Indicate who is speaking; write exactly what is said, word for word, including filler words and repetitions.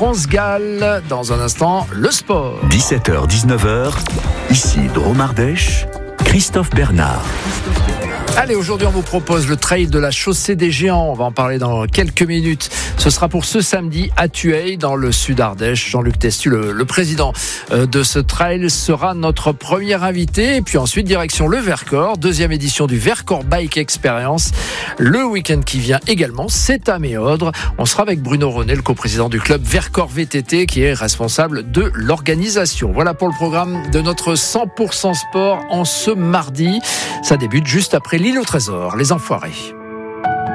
Speaker 1: Transgal. Dans un instant, le sport.
Speaker 2: dix-sept heures dix-neuf heures, ici Dromardèche, Christophe Bernard.
Speaker 1: Allez, aujourd'hui, on vous propose le trail de la chaussée des Géants. On va en parler dans quelques minutes. Ce sera pour ce samedi à Thueil, dans le sud Ardèche. Jean-Luc Testu, le, le président de ce trail, sera notre premier invité. Et puis ensuite, direction le Vercors, deuxième édition du Vercors Bike Experience. Le week-end qui vient également, c'est à Méaudre. On sera avec Bruno René, le coprésident du club Vercors V T T, qui est responsable de l'organisation. Voilà pour le programme de notre cent pour cent sport en ce mardi. Ça débute juste après l'île au trésor, les Enfoirés.